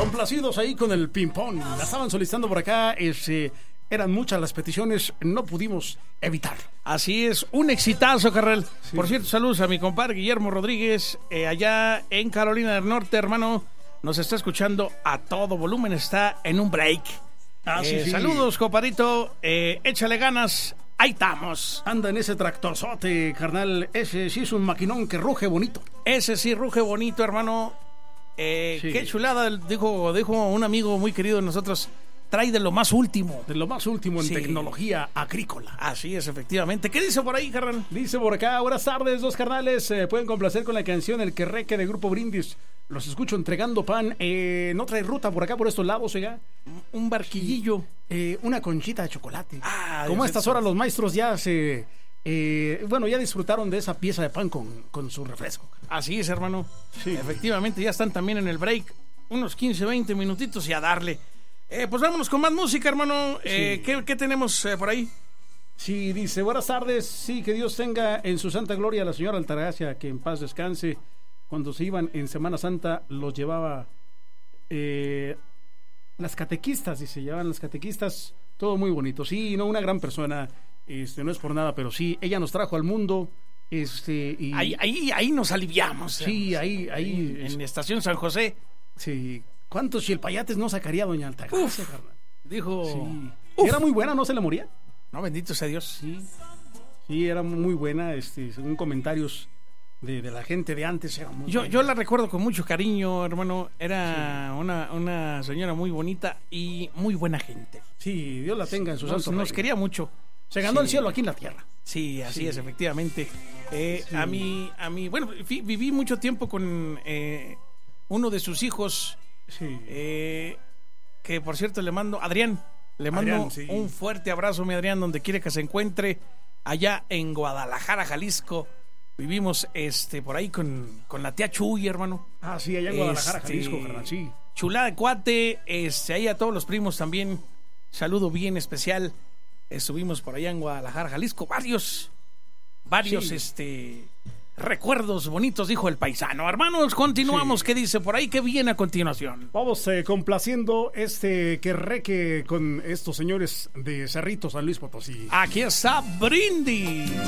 Complacidos ahí con el ping-pong. La estaban solicitando por acá. Eran muchas las peticiones, no pudimos evitarlo. Así es, un exitazo, carnal. Sí. Por cierto, saludos a mi compadre Guillermo Rodríguez, allá en Carolina del Norte, hermano. Nos está escuchando a todo volumen, está en un break. Sí. Saludos, compadrito, échale ganas, ahí estamos. Anda en ese tractorzote, carnal. Ese sí es un maquinón que ruge bonito. Ese sí ruge bonito, hermano. Sí. Qué chulada, dijo un amigo muy querido de nosotros. Trae de lo más último. De lo más último en Sí. tecnología agrícola. Así es, efectivamente. ¿Qué dice por ahí, carnal? Dice por acá, buenas tardes, dos carnales. Pueden complacer con la canción El Querreque de Grupo Brindis. Los escucho entregando pan. No trae ruta por acá, por estos lados, oiga. Un barquillillo. Una conchita de chocolate. Dios Como a estas mío. horas los maestros ya ya disfrutaron de esa pieza de pan con su refresco. Así es, hermano. Sí. Efectivamente, ya están también en el break. Unos 15, 20 minutitos y a darle. Pues vámonos con más música, hermano. Sí. ¿Qué tenemos por ahí? Sí, dice, buenas tardes. Sí, que Dios tenga en su santa gloria a la señora Altagracia, que en paz descanse. Cuando se iban en Semana Santa, los llevaba las catequistas, dice, llevaban las catequistas, todo muy bonito. Sí, no, una gran persona, no es por nada, pero sí, ella nos trajo al mundo, y Ahí nos aliviamos. sí, ahí, En Estación San José. sí. ¿Cuántos chilpayates no sacaría doña Altagracia, carnal? Dijo. Sí. Uf. Era muy buena, no se le moría. No, bendito sea Dios. Sí, era muy buena, según comentarios de la gente de antes, era muy buena. Yo la recuerdo con mucho cariño, hermano. Era una señora muy bonita y muy buena gente. Sí, Dios la tenga en su santo Nos reino. quería mucho. Se ganó el Sí. cielo aquí en la tierra. Sí, así Sí. es, efectivamente. Sí. A mí, bueno, viví mucho tiempo con uno de sus hijos, Sí. que por cierto le mando, Adrián, le mando Adrián, sí. un fuerte abrazo, mi Adrián, donde quiere que se encuentre, allá en Guadalajara, Jalisco. Vivimos por ahí con la tía Chuy, hermano. Sí, allá en Guadalajara, Jalisco, carnal, sí. Chulada de cuate, ahí a todos los primos también. Saludo bien especial. Estuvimos por allá en Guadalajara, Jalisco, varios, Sí. recuerdos bonitos, dijo el paisano. Hermanos, continuamos. Sí. ¿Qué dice por ahí? ¿Qué viene a continuación? Vamos complaciendo Querreque con estos señores de Cerrito, San Luis Potosí. Aquí está Brindis.